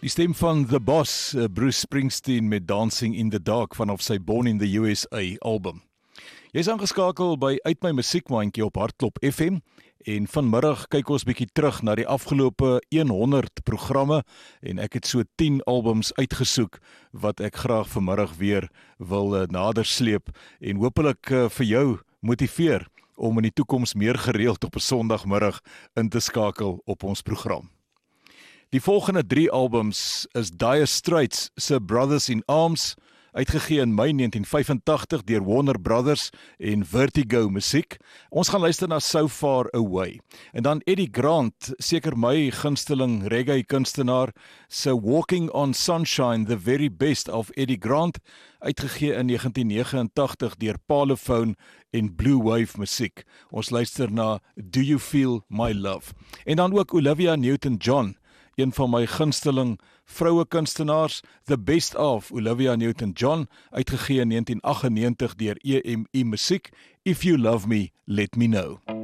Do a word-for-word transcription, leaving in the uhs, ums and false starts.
Die stem van The Boss, Bruce Springsteen met Dancing in the Dark vanaf sy Born in the U S A album. Jy is aangeskakel by Uit My Musiekmandjie op Hartklop F M en vanmiddag kyk ons bietjie terug na die afgelope honderd programme en ek het so tien albums uitgesoek wat ek graag vanmiddag weer wil nader sleep en hopelik vir jou motiveer om in die toekoms meer gereeld op 'n Sondagmiddag in te skakel op ons program. Die volgende drie albums is Dire Straits se Brothers in Arms, uitgegee in Mei negentien vyfentagtig deur Warner Brothers en Vertigo Musiek. Ons gaan luister na So Far Away. En dan Eddie Grant, seker my gunsteling reggae kunstenaar, se Walking on Sunshine, the very best of Eddie Grant, uitgegee in negentien negenentagtig deur Parlophone en Blue Wave Musiek. Ons luister na Do You Feel My Love. En dan ook Olivia Newton-John, een van my gunsteling vroue kunstenaars, The Best of Olivia Newton-John, uitgegee in negentien aggennegentig deur E M I Musiek, If You Love Me, Let Me Know.